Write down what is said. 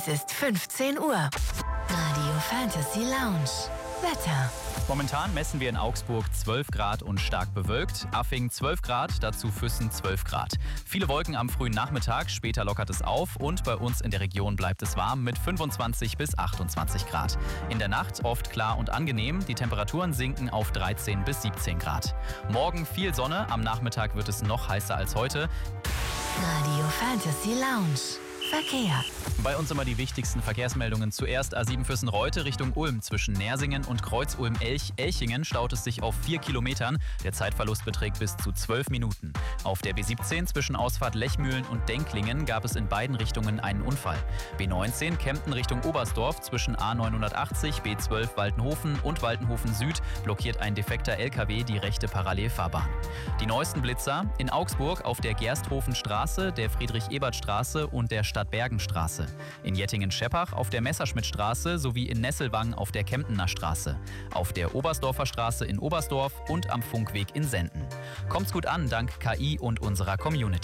Es ist 15 Uhr. Radio Fantasy Lounge. Wetter. Momentan messen wir in Augsburg 12 Grad und stark bewölkt. Affing 12 Grad, dazu Füssen 12 Grad. Viele Wolken am frühen Nachmittag, später lockert es auf und bei uns in der Region bleibt es warm mit 25 bis 28 Grad. In der Nacht oft klar und angenehm, die Temperaturen sinken auf 13 bis 17 Grad. Morgen viel Sonne, am Nachmittag wird es noch heißer als heute. Radio Fantasy Lounge. Verkehr. Bei uns immer die wichtigsten Verkehrsmeldungen. Zuerst A7 Füssen-Reute Richtung Ulm. Zwischen Nersingen und Kreuz-Ulm-Elchingen staut es sich auf 4 Kilometern. Der Zeitverlust beträgt bis zu 12 Minuten. Auf der B17 zwischen Ausfahrt Lechmühlen und Denklingen gab es in beiden Richtungen einen Unfall. B19 Kempten Richtung Oberstdorf. Zwischen A980, B12 Waltenhofen und Waltenhofen Süd blockiert ein defekter LKW die rechte Parallelfahrbahn. Die neuesten Blitzer in Augsburg auf der Gersthofenstraße, der Friedrich-Ebert-Straße und der Stadtbergenstraße. In Jettingen-Scheppach auf der Messerschmittstraße sowie in Nesselwang auf der Kemptener Straße. Auf der Oberstdorfer Straße in Oberstdorf und am Funkweg in Senden. Kommt's gut an, dank KI und unserer Community.